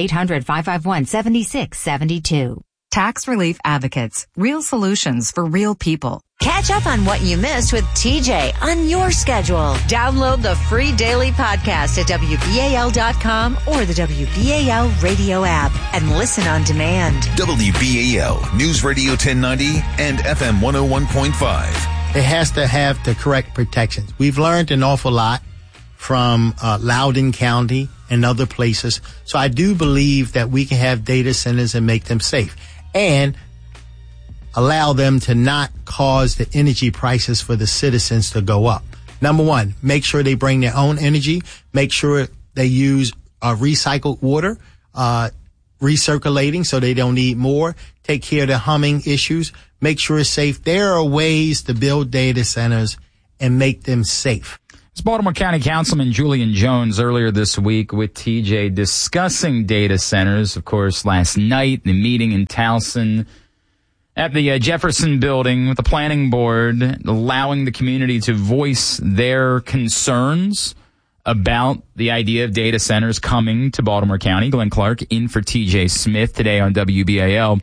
800-551-7672. Tax Relief Advocates. Real solutions for real people. Catch up on what you missed with TJ on your schedule. Download the free daily podcast at WBAL.com or the WBAL radio app and listen on demand. WBAL News Radio 1090 and FM 101.5. It has to have the correct protections. We've learned an awful lot from Loudoun County and other places. So I do believe that we can have data centers and make them safe and allow them to not cause the energy prices for the citizens to go up. Number one, make sure they bring their own energy. Make sure they use recycled water, recirculating so they don't need more. Take care of the humming issues. Make sure it's safe. There are ways to build data centers and make them safe. It's Baltimore County Councilman Julian Jones earlier this week with TJ discussing data centers. Of course, last night, the meeting in Towson at the Jefferson Building with the planning board, allowing the community to voice their concerns about the idea of data centers coming to Baltimore County. Glenn Clark in for TJ Smith today on WBAL.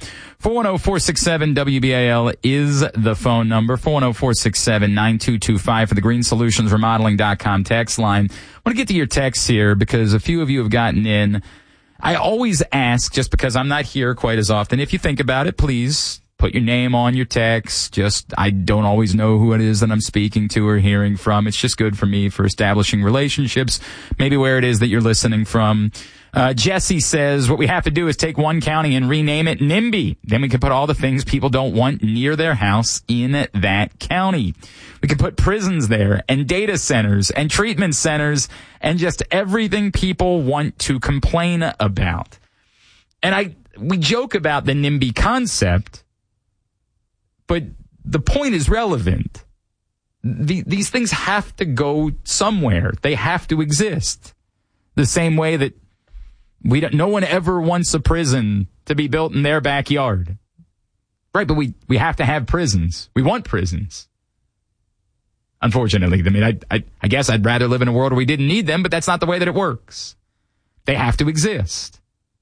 410-467-WBAL is the phone number. 410-467-9225 for the GreenSolutionsRemodeling.com text line. I want to get to your texts here because a few of you have gotten in. I always ask, just because I'm not here quite as often, if you think about it, please put your name on your text. I don't always know who it is that I'm speaking to or hearing from. It's just good for me for establishing relationships, maybe where it is that you're listening from. Jesse says, what we have to do is take one county and rename it NIMBY. Then we can put all the things people don't want near their house in that county. We can put prisons there and data centers and treatment centers and just everything people want to complain about. And we joke about the NIMBY concept, but the point is relevant. These things have to go somewhere. They have to exist. The same way that no one ever wants a prison to be built in their backyard. Right, but we have to have prisons. We want prisons. Unfortunately, I mean, I guess I'd rather live in a world where we didn't need them, but that's not the way that it works. They have to exist.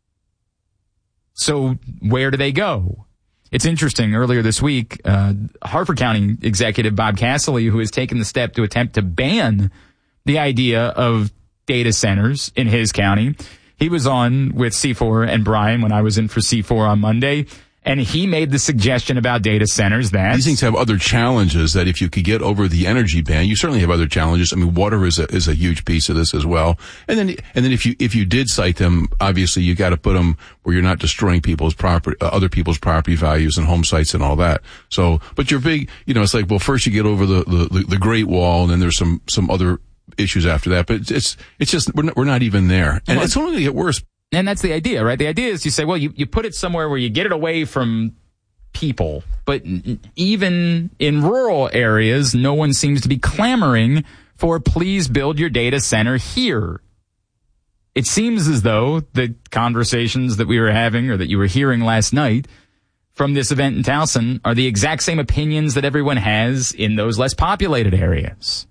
So where do they go? It's interesting. Earlier this week, Harford County Executive Bob Casserly, who has taken the step to attempt to ban the idea of data centers in his county, he was on with C4 and Brian when I was in for C4 on Monday, and he made the suggestion about data centers that these things have other challenges that if you could get over the energy ban, you certainly have other challenges. I mean, water is a huge piece of this as well. And then if you did cite them, obviously you got to put them where you're not destroying people's property, other people's property values and home sites and all that. So, but you're big, it's like, well, first you get over the Great Wall, and then there's some other issues after that. But it's just, we're not even there. And it's only going to get worse. And that's the idea, right? The idea is you say, well, you put it somewhere where you get it away from people. But even in rural areas, no one seems to be clamoring for please build your data center here. It seems as though the conversations that we were having or that you were hearing last night from this event in Towson are the exact same opinions that everyone has in those less populated areas.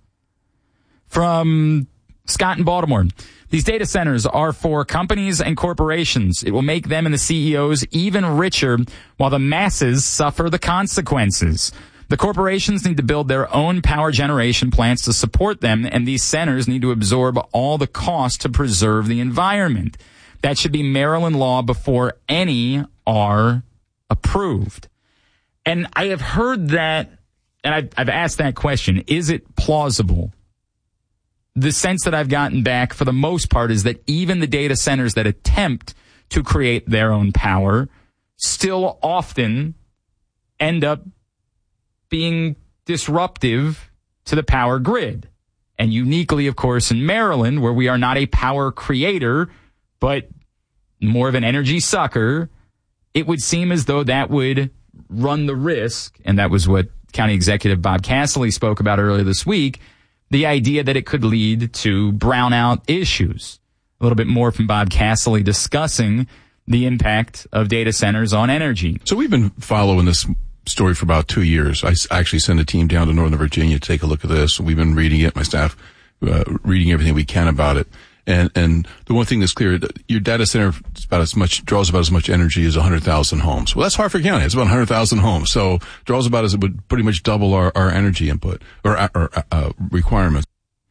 From Scott in Baltimore, these data centers are for companies and corporations. It will make them and the CEOs even richer while the masses suffer the consequences. The corporations need to build their own power generation plants to support them, and these centers need to absorb all the cost to preserve the environment. That should be Maryland law before any are approved. And I have heard that, and I've asked that question, is it plausible? The sense that I've gotten back for the most part is that even the data centers that attempt to create their own power still often end up being disruptive to the power grid. And uniquely, of course, in Maryland, where we are not a power creator, but more of an energy sucker, it would seem as though that would run the risk, and that was what County Executive Bob Casserly spoke about earlier this week, the idea that it could lead to brownout issues. A little bit more from Bob Casserly discussing the impact of data centers on energy. So we've been following this story for about 2 years. I actually sent a team down to Northern Virginia to take a look at this. We've been reading it, my staff, reading everything we can about it. And the one thing that's clear, your data center draws about as much energy as 100,000 homes. Well, that's Hartford County. It's about 100,000 homes. So draws about as it would pretty much double our energy input or requirements.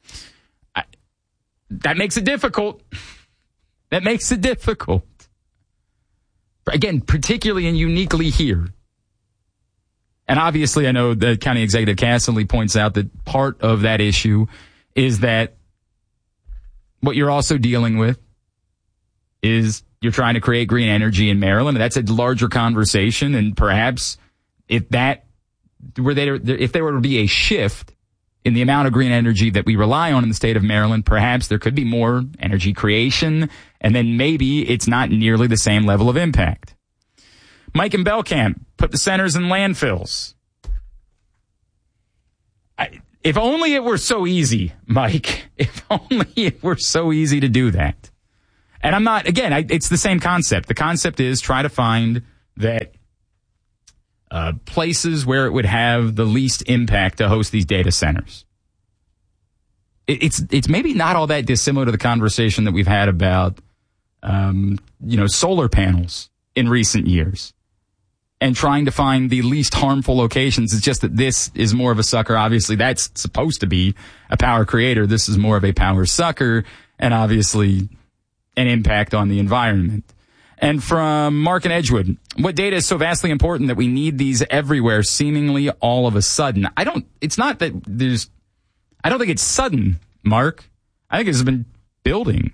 That makes it difficult. Again, particularly and uniquely here. And obviously, I know the county executive constantly points out that part of that issue is that what you're also dealing with is you're trying to create green energy in Maryland. That's a larger conversation. And perhaps if there were to be a shift in the amount of green energy that we rely on in the state of Maryland, perhaps there could be more energy creation. And then maybe it's not nearly the same level of impact. Mike in Belcamp put the centers in landfills. If only it were so easy, Mike. If only it were so easy to do that. And I'm not, again, it's the same concept. The concept is try to find that places where it would have the least impact to host these data centers. It's maybe not all that dissimilar to the conversation that we've had about, solar panels in recent years. And trying to find the least harmful locations. It's just that this is more of a sucker. Obviously, that's supposed to be a power creator. This is more of a power sucker and obviously an impact on the environment. And from Mark in Edgewood, what data is so vastly important that we need these everywhere seemingly all of a sudden? I don't think it's sudden, Mark. I think it's been building.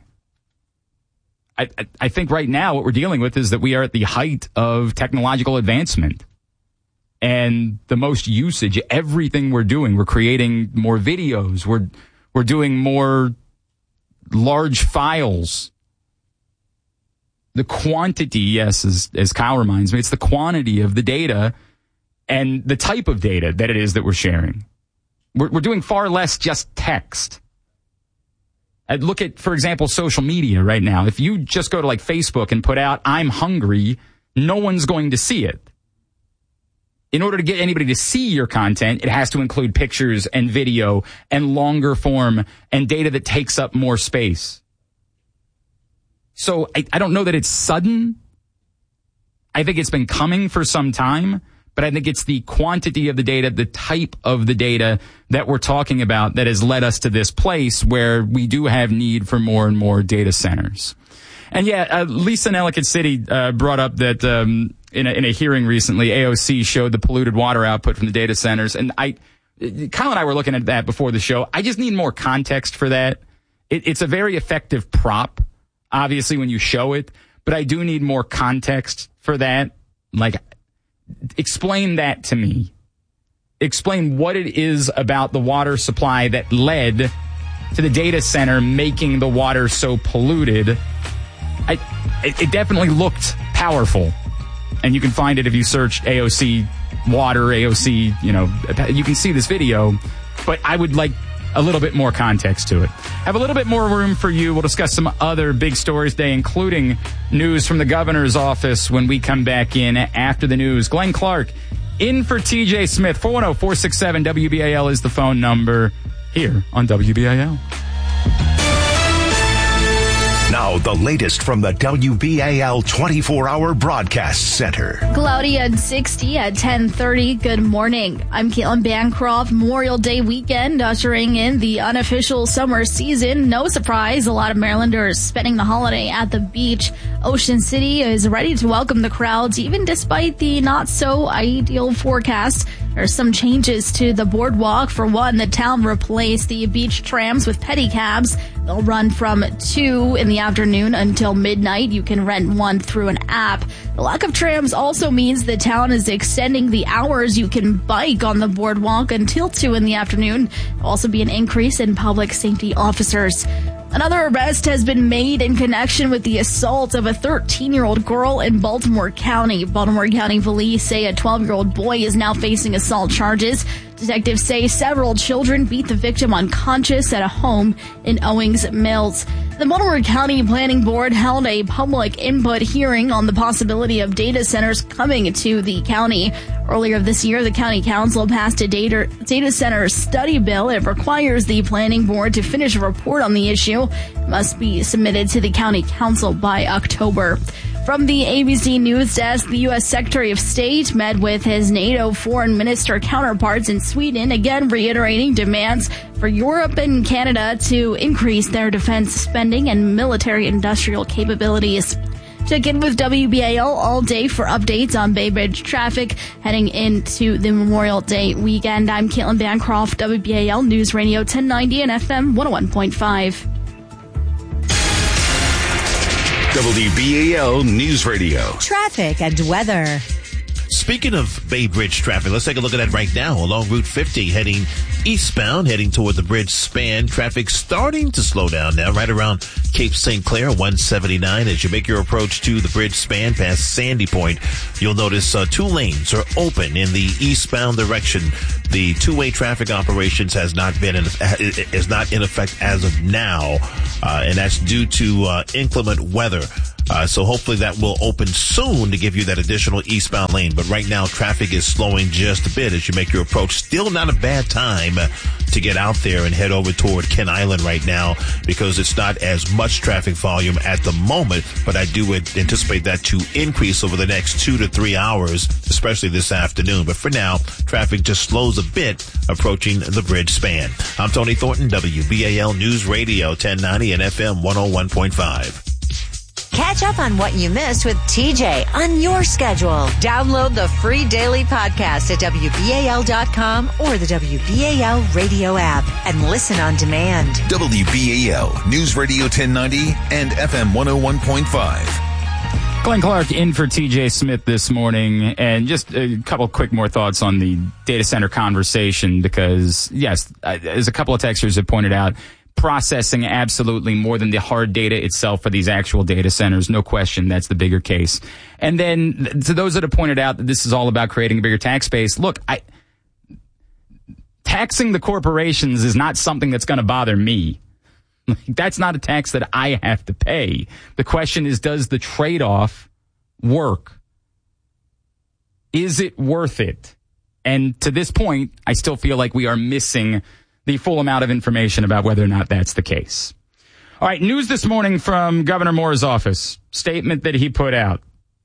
I think right now what we're dealing with is that we are at the height of technological advancement and the most usage. Everything we're doing, we're creating more videos. We're doing more large files. The quantity, yes, as Kyle reminds me, it's the quantity of the data and the type of data that it is that we're sharing. We're doing far less just text. Look at, for example, social media right now. If you just go to like Facebook and put out, I'm hungry, no one's going to see it. In order to get anybody to see your content, it has to include pictures and video and longer form and data that takes up more space. So I don't know that it's sudden. I think it's been coming for some time. But I think it's the quantity of the data, the type of the data that we're talking about that has led us to this place where we do have need for more and more data centers. And Lisa in Ellicott City brought up that in a hearing recently, AOC showed the polluted water output from the data centers. And Kyle and I were looking at that before the show. I just need more context for that. It's a very effective prop, obviously, when you show it. But I do need more context for that. Like, explain that to me. Explain what it is about the water supply that led to the data center making the water so polluted. It definitely looked powerful. And you can find it if you search AOC water, AOC, you can see this video. But I would like a little bit more context to it. Have a little bit more room for you. We'll discuss some other big stories today, including news from the governor's office when we come back in after the news. Glenn Clark in for TJ Smith. 410-467-WBAL is the phone number here on WBAL. Now, the latest from the WBAL 24-hour broadcast center. Cloudy and 60 at 10:30. Good morning. I'm Caitlin Bancroft. Memorial Day weekend ushering in the unofficial summer season. No surprise, a lot of Marylanders spending the holiday at the beach. Ocean City is ready to welcome the crowds, even despite the not so ideal forecast. There's some changes to the boardwalk. For one, the town replaced the beach trams with pedicabs. They'll run from 2 in the afternoon until midnight. You can rent one through an app. The lack of trams also means the town is extending the hours you can bike on the boardwalk until 2 in the afternoon. There'll also be an increase in public safety officers. Another arrest has been made in connection with the assault of a 13-year-old girl in Baltimore County. Baltimore County police say a 12-year-old boy is now facing assault charges. Detectives say several children beat the victim unconscious at a home in Owings Mills. The Baltimore County Planning Board held a public input hearing on the possibility of data centers coming to the county. Earlier this year, the county council passed a data center study bill. It requires the planning board to finish a report on the issue. It must be submitted to the county council by October. From the ABC News Desk, the U.S. Secretary of State met with his NATO foreign minister counterparts in Sweden, again reiterating demands for Europe and Canada to increase their defense spending and military industrial capabilities. Check in with WBAL all day for updates on Bay Bridge traffic heading into the Memorial Day weekend. I'm Caitlin Bancroft, WBAL News Radio 1090 and FM 101.5. WBAL News Radio. Traffic and weather. Speaking of Bay Bridge traffic, let's take a look at that right now. Along Route 50, heading eastbound, heading toward the bridge span. Traffic starting to slow down now, right around Cape St. Clair, 179. As you make your approach to the bridge span past Sandy Point, you'll notice 2 lanes are open in the eastbound direction. The two-way traffic operations is not in effect as of now, and that's due to inclement weather. So hopefully that will open soon to give you that additional eastbound lane. But right now, traffic is slowing just a bit as you make your approach. Still not a bad time to get out there and head over toward Kent Island right now because it's not as much traffic volume at the moment. But I do anticipate that to increase over the next 2 to 3 hours, especially this afternoon. But for now, traffic just slows a bit approaching the bridge span. I'm Tony Thornton, WBAL News Radio 1090 and FM 101.5. Catch up on what you missed with TJ on your schedule. Download the free daily podcast at WBAL.com or the WBAL radio app and listen on demand. WBAL News Radio 1090 and FM 101.5. Glenn Clark in for TJ Smith this morning, and just a couple quick more thoughts on the data center conversation because, yes, as a couple of texters have pointed out, processing absolutely more than the hard data itself for these actual data centers. No question, that's the bigger case. And then to those that have pointed out that this is all about creating a bigger tax base, look, taxing the corporations is not something that's going to bother me. That's not a tax that I have to pay. The question is, does the trade-off work? Is it worth it? And to this point, I still feel like we are missing the full amount of information about whether or not that's the case. All right, news this morning from Governor Moore's office. Statement that he put out.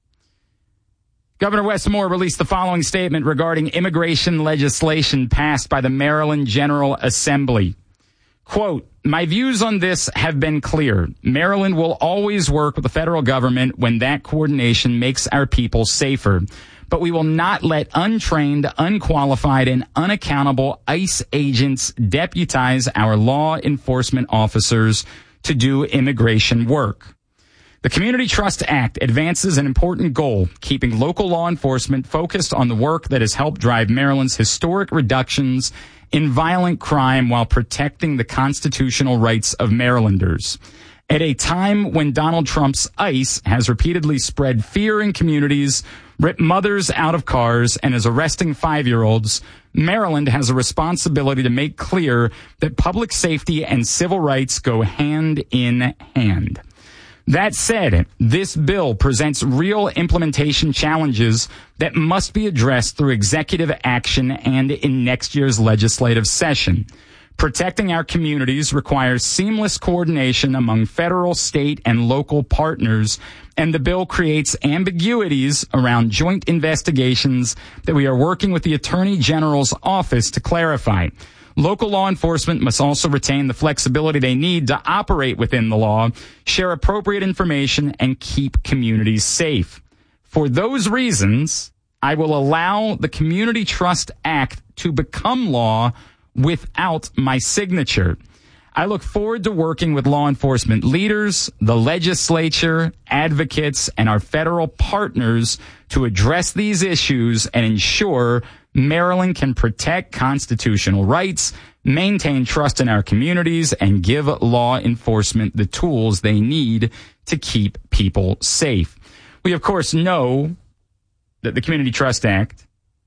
Governor Wes Moore released the following statement regarding immigration legislation passed by the Maryland General Assembly. Quote, my views on this have been clear. Maryland will always work with the federal government when that coordination makes our people safer. But we will not let untrained, unqualified, and unaccountable ICE agents deputize our law enforcement officers to do immigration work. The Community Trust Act advances an important goal, keeping local law enforcement focused on the work that has helped drive Maryland's historic reductions in violent crime while protecting the constitutional rights of Marylanders. At a time when Donald Trump's ICE has repeatedly spread fear in communities, ripped mothers out of cars, and is arresting 5-year-olds, Maryland has a responsibility to make clear that public safety and civil rights go hand in hand. That said, this bill presents real implementation challenges that must be addressed through executive action and in next year's legislative session. Protecting our communities requires seamless coordination among federal, state, and local partners, and the bill creates ambiguities around joint investigations that we are working with the Attorney General's office to clarify. Local law enforcement must also retain the flexibility they need to operate within the law, share appropriate information, and keep communities safe. For those reasons, I will allow the Community Trust Act to become law without my signature. I look forward to working with law enforcement leaders, the legislature, advocates, and our federal partners to address these issues and ensure Maryland can protect constitutional rights, maintain trust in our communities, and give law enforcement the tools they need to keep people safe. We, of course, know that the Community Trust Act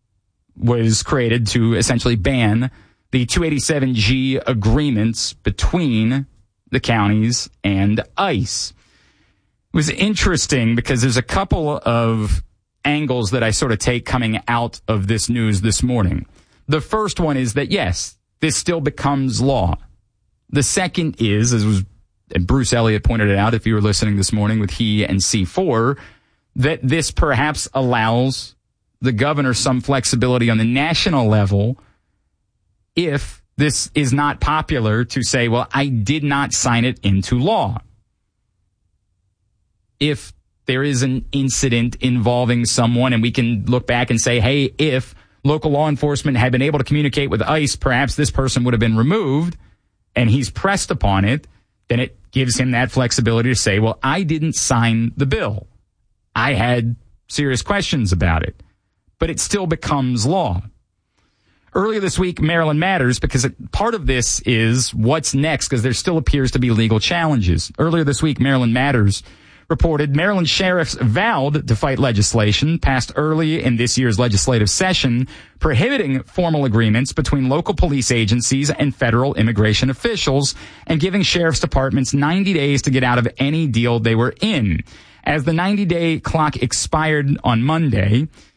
was created to essentially ban the 287G agreements between the counties, and ICE. It was interesting because there's a couple of angles that I sort of take coming out of this news this morning. The first one is that, yes, this still becomes law. The second is, and Bruce Elliott pointed it out if you were listening this morning with he and C4, that this perhaps allows the governor some flexibility on the national level if this is not popular to say, well, I did not sign it into law. If there is an incident involving someone and we can look back and say, hey, if local law enforcement had been able to communicate with ICE, perhaps this person would have been removed, and he's pressed upon it, then it gives him that flexibility to say, well, I didn't sign the bill. I had serious questions about it. But it still becomes law. Earlier this week, Maryland Matters, because part of this is what's next, because there still appears to be legal challenges. Earlier this week, Maryland Matters reported Maryland sheriffs vowed to fight legislation passed early in this year's legislative session prohibiting formal agreements between local police agencies and federal immigration officials and giving sheriff's departments 90 days to get out of any deal they were in. As the 90-day clock expired on Monday,